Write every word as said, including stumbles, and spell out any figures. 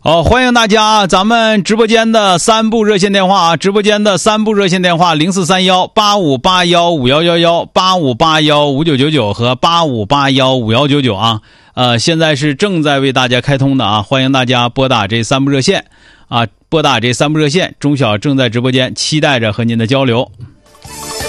好，欢迎大家，咱们直播间的三部热线电话啊，直播间的三部热线电话零四三幺八五八幺五幺幺幺、八五八幺五九九九和八五八幺五幺九九啊，呃，现在是正在为大家开通的啊，欢迎大家拨打这三部热线啊，拨打这三部热线，钟晓正在直播间，期待着和您的交流。